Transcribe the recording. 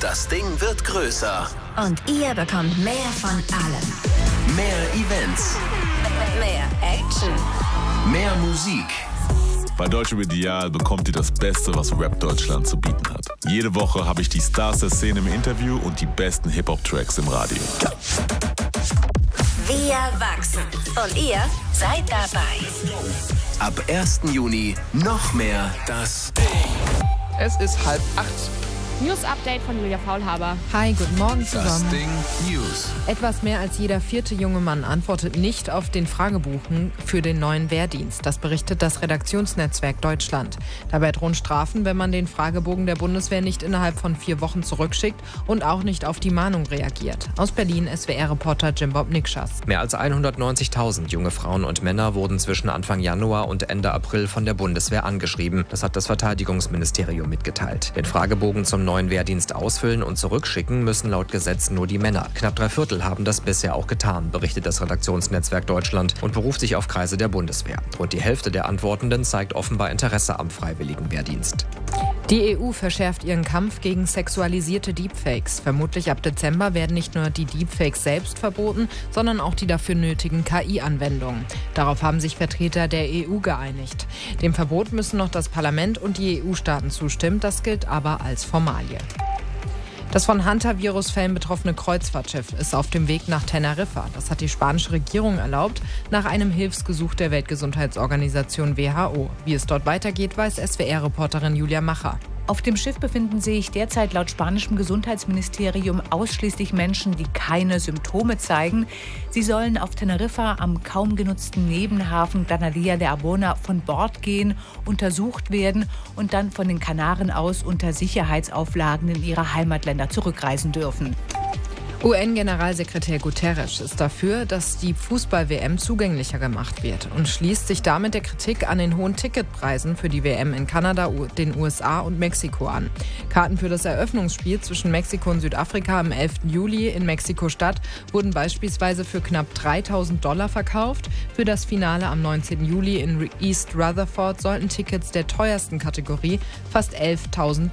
das Ding wird größer. Und ihr bekommt mehr von allem. Mehr Events. Mehr Action. Mehr Musik. Bei Deutsche Medial bekommt ihr das Beste, was Rap Deutschland zu bieten hat. Jede Woche habe ich die Stars der Szene im Interview und die besten Hip-Hop-Tracks im Radio. Wir wachsen. Und ihr seid dabei. Ab 1. Juni noch mehr das Ding. Es ist 7:30. News-Update von Julia Faulhaber. Hi, guten Morgen Das zusammen. Ding News. Etwas mehr als jeder 4. junge Mann antwortet nicht auf den Fragebogen für den neuen Wehrdienst. Das berichtet das Redaktionsnetzwerk Deutschland. Dabei drohen Strafen, wenn man den Fragebogen der Bundeswehr nicht innerhalb von 4 Wochen zurückschickt und auch nicht auf die Mahnung reagiert. Aus Berlin SWR-Reporter Jimbob Nikschas. Mehr als 190.000 junge Frauen und Männer wurden zwischen Anfang Januar und Ende April von der Bundeswehr angeschrieben. Das hat das Verteidigungsministerium mitgeteilt. Den Fragebogen zum neuen Wehrdienst ausfüllen und zurückschicken müssen laut Gesetz nur die Männer. Knapp 3/4 haben das bisher auch getan, berichtet das Redaktionsnetzwerk Deutschland und beruft sich auf Kreise der Bundeswehr. Rund die Hälfte der Antwortenden zeigt offenbar Interesse am freiwilligen Wehrdienst. Die EU verschärft ihren Kampf gegen sexualisierte Deepfakes. Vermutlich ab Dezember werden nicht nur die Deepfakes selbst verboten, sondern auch die dafür nötigen KI-Anwendungen. Darauf haben sich Vertreter der EU geeinigt. Dem Verbot müssen noch das Parlament und die EU-Staaten zustimmen. Das gilt aber als Formalie. Das von Hantavirus-Fällen betroffene Kreuzfahrtschiff ist auf dem Weg nach Teneriffa. Das hat die spanische Regierung erlaubt, nach einem Hilfsgesuch der Weltgesundheitsorganisation WHO. Wie es dort weitergeht, weiß SWR-Reporterin Julia Macher. Auf dem Schiff befinden sich derzeit laut spanischem Gesundheitsministerium ausschließlich Menschen, die keine Symptome zeigen. Sie sollen auf Teneriffa am kaum genutzten Nebenhafen Granadilla de Arbona von Bord gehen, untersucht werden und dann von den Kanaren aus unter Sicherheitsauflagen in ihre Heimatländer zurückreisen dürfen. UN-Generalsekretär Guterres ist dafür, dass die Fußball-WM zugänglicher gemacht wird und schließt sich damit der Kritik an den hohen Ticketpreisen für die WM in Kanada, den USA und Mexiko an. Karten für das Eröffnungsspiel zwischen Mexiko und Südafrika am 11. Juli in Mexiko-Stadt wurden beispielsweise für knapp $3.000 verkauft. Für das Finale am 19. Juli in East Rutherford sollten Tickets der teuersten Kategorie fast $11.000